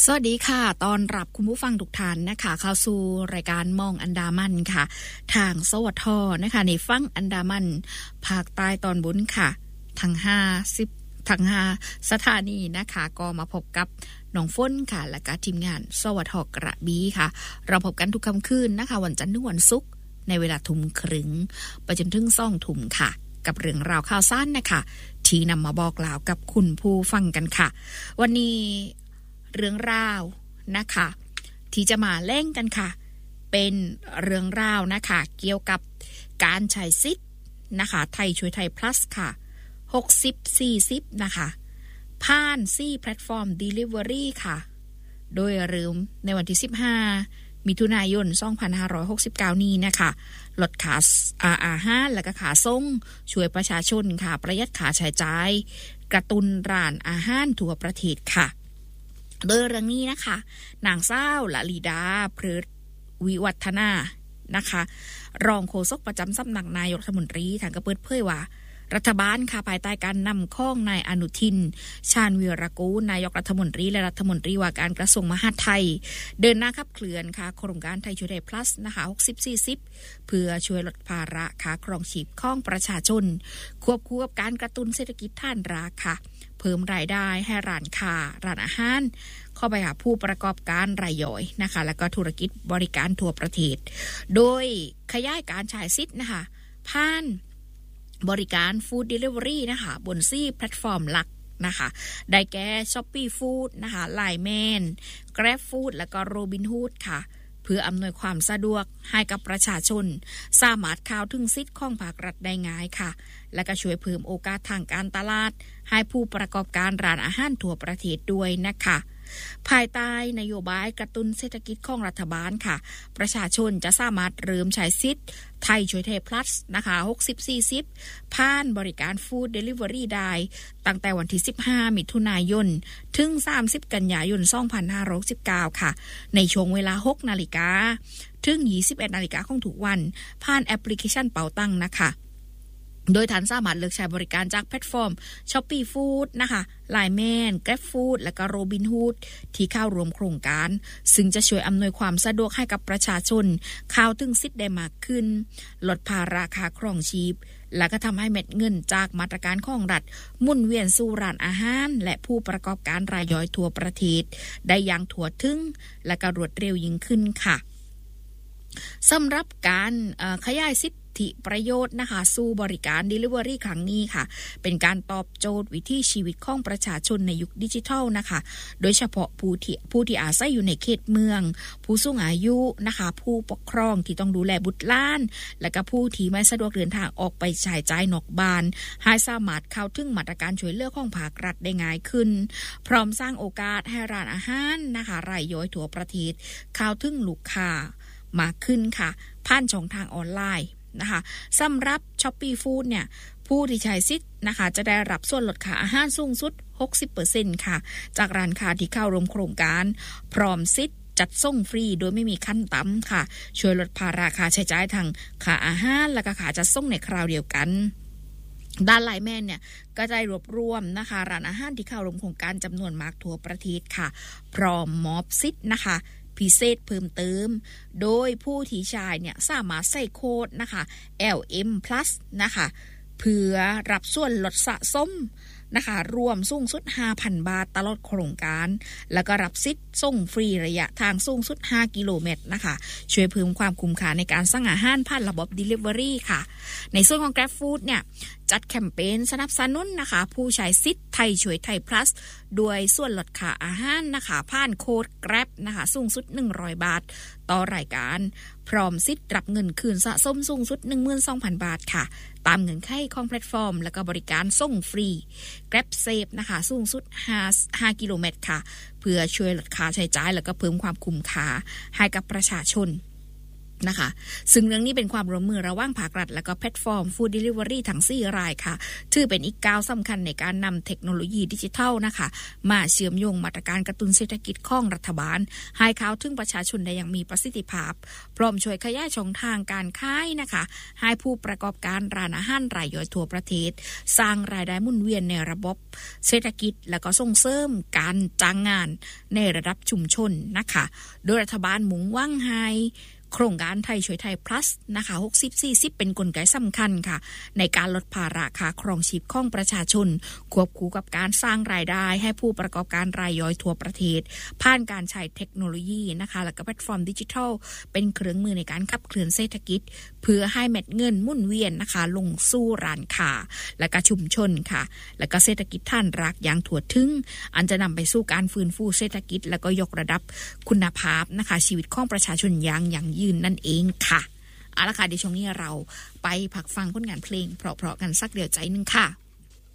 สวัสดีค่ะตอนรับคุณผู้ฟังทุกท่านนะคะเข้าสู่รายการมองอันดามันค่ะทางสวทนะคะในฝั่งอันดามันภาคใต้ตอนบนค่ะทั้ง5สถานีนะคะก็มาพบกับน้องฝนค่ะและก็ทีมงานสวทกระบี่ค่ะเราพบกันทุกค่ำคืนนะคะวันจันทร์ถึงวันศุกร์ในเวลา 20:30 นไปจนถึง 20:00 นค่ะกับเรื่องราวข่าวสารนะคะที่นำมาบอกกล่าวกับคุณผู้ฟังกันค่ะวันนี้เรื่องราวนะคะที่จะมาเล่นกันค่ะเป็นเรื่องราวนะคะเกี่ยวกับการใช้สิทธิ์นะคะไทยช่วยไทย plus ค่ะ60-40นะคะผ่าน4แพลตฟอร์ม delivery ค่ะโดยเริ่มในวันที่15มิถุนายน2569นี้นะคะลดค่าอาหารและก็ค่าส่งช่วยประชาชนค่ะประหยัดค่าใช้จ่ายกระตุ้นร้านอาหารทั่วประเทศค่ะโดยเรื่องนี้นะคะนางสาวละลีดาพฤกษ์วิวัฒนานะคะรองโฆษกประจำสำนักนายกรัฐมนตรีทางก็เปิดเผยว่ารัฐบาลค่ะภายใต้การนำข้องนายอนุทินชาญวีรกูลนายกรัฐมนตรีและรัฐมนตรีว่าการกระทรวงมหาดไทยเดินหน้าขับเคลื่อนค่ะโครงการไทยช่วยไทย plus นะคะ60-40เพื่อช่วยลดภาระค่าครองชีพของประชาชนควบคู่กับการกระตุ้นเศรษฐกิจฐานรากค่ะเพิ่มรายได้ให้ร้านค้าร้านอาหารเข้าไปหาผู้ประกอบการรายย่อยนะคะแล้วก็ธุรกิจบริการทั่วประเทศโดยขยายการใช้สิทธิ์นะคะผ่านบริการฟู้ดเดลิเวอรี่นะคะบน4แพลตฟอร์มหลักนะคะได้แก่ Shopee Food นะคะ Line Man Grab Food แล้วก็ Robinhood ค่ะเพื่ออำนวยความสะดวกให้กับประชาชนสามารถเข้าถึงสิทธิ์ของภาครัฐได้ง่ายค่ะและก็ช่วยเพิ่มโอกาสทางการตลาดให้ผู้ประกอบการร้านอาหารทั่วประเทศด้วยนะคะภายใต้นโยบายกระตุ้นเศรษฐกิจของรัฐบาลค่ะประชาชนจะสามารถเริ่มใช้สิทธิ์ไทยช่วยไทย plus นะคะ60-40ผ่านบริการฟู้ดเดลิเวอรี่ได้ตั้งแต่วันที่15มิถุนายนถึง30กันยายน2569ค่ะในช่วงเวลา 6 นาฬิกาถึง 21 นาฬิกาของทุกวันผ่านแอปพลิเคชันเป๋าตังนะคะโดยท่านสามารถเลือกใช้บริการจากแพลตฟอร์ม Shopee Food นะคะ Line Man Grab Food และก็ Robinhood ที่เข้าร่วมโครงการซึ่งจะช่วยอำนวยความสะดวกให้กับประชาชนเข้าถึงสิทธิ์ได้มากขึ้นลดภาระค่าครองชีพและก็ทำให้เม็ดเงินจากมาตรการของรัฐหมุนเวียนสู่ร้านอาหารและผู้ประกอบการรายย่อยทั่วประเทศได้อย่างทั่วถึงและก็รวดเร็วยิ่งขึ้นค่ะสำหรับการขยายสิทธิประโยชน์นะคะสู่บริการ Delivery ครั้งนี้ค่ะเป็นการตอบโจทย์วิถีชีวิตของประชาชนในยุคดิจิทัลนะคะโดยเฉพาะผู้ที่อาศัยอยู่ในเขตเมืองผู้สูงอายุนะคะผู้ปกครองที่ต้องดูแลบุตรหลานและก็ผู้ที่ไม่สะดวกเดินทางออกไปใช้จ่ายนอกบ้านให้สามารถเข้าถึงมาตรการช่วยเหลือของภาครัฐได้ง่ายขึ้นพร้อมสร้างโอกาสให้ร้านอาหารนะคะรายย่อยทั่วประเทศเข้าถึงลูกค้ามากขึ้นค่ะผ่านช่องทางออนไลน์นะคะสำหรับ Shopee Food เนี่ยผู้ที่ใช้สิทธิ์นะคะจะได้รับส่วนลดค่าอาหารสูงสุด 60% ค่ะจากร้านค้าที่เข้าร่วมโครงการพร้อมสิทธิ์จัดส่งฟรีโดยไม่มีขั้นต่ำค่ะช่วยลดภาระค่าใช้จ่ายทางค่าอาหารและก็ค่าจัดส่งในคราวเดียวกันด้านไลน์แมนเนี่ยก็ได้รวบรวมนะคะร้านอาหารที่เข้าร่วมโครงการจำนวนมากทั่วประเทศค่ะพร้อมมอบสิทธิ์นะคะพิเศษเพิ่มเติมโดยผู้ที่ใช้เนี่ยสามารถใส่โค้ดนะคะ LM Plus นะคะเพื่อรับส่วนลดสะสมนะคะรวมสูงสุด 5,000 บาทตลอดโครงการแล้วก็รับสิทธิ์ส่งฟรีระยะทางสูงสุด5กิโลเมตรนะคะช่วยเพิ่มความคุ้มค่าในการสั่งอาหารผ่านระบบ Delivery ค่ะในส่วนของ Grab Food เนี่ยจัดแคมเปญสนับสนุนนะคะผู้ใช้สิทธิ์ไทยช่วยไทย plus ด้วยส่วนลดค่าอาหารนะคะผ่านโค้ด Grab นะคะสูงสุด100 บาทต่อรายการพร้อมสิทธิ์รับเงินคืนสะสมสูงสุด 12,000 บาทค่ะตามเงื่อนไขของแพลตฟอร์มและก็บริการส่งฟรี Grab Save นะคะสูงสุด5กิโลเมตรค่ะเพื่อช่วยลดค่าใช้จ่ายและก็เพิ่มความคุ้มค่าให้กับประชาชนนะคะซึ่งเรื่องนี้เป็นความร่วมมือระหว่างภาครัฐและก็แพลตฟอร์มฟู้ดเดลิเวอรี่ทั้ง4รายค่ะถือเป็นอีกก้าวสำคัญในการนำเทคโนโลยีดิจิทัลนะคะมาเชื่อมโยงมาตรการกระตุ้นเศรษฐกิจของรัฐบาลให้เข้าถึงประชาชนได้อย่างมีประสิทธิภาพพร้อมช่วยขยายช่องทางการขายนะคะให้ผู้ประกอบการร้านอาหารรายย่อยทั่วประเทศสร้างรายได้หมุนเวียนในระบบเศรษฐกิจและก็ส่งเสริมการจ้างงานในระดับชุมชนนะคะโดยรัฐบาลมุ่งหวังให้โครงการไทยช่วยไทย plus นะคะ60-40เป็นกลไกสำคัญค่ะในการลดภาระค่าครองชีพของประชาชนควบคู่กับการสร้างรายได้ให้ผู้ประกอบการรายย่อยทั่วประเทศผ่านการใช้เทคโนโลยีนะคะและก็แพลตฟอร์มดิจิทัลเป็นเครื่องมือในการขับเคลื่อนเศรษฐกิจเพื่อให้เม็ดเงินหมุนเวียนนะคะลงสู่ร้านค้าและก็ชุมชนค่ะและก็เศรษฐกิจฐานรากอย่างทั่วถึงอันจะนำไปสู่การฟื้นฟูเศรษฐกิจและก็ยกระดับคุณภาพนะคะชีวิตของประชาชนอย่างยืนนั่นเองค่ะเอาละค่ะเดี๋ยวช่วงนี้เราไปพักฟังผลงานเพลงเพราะๆกันสักเดียวใจนึงค่ะ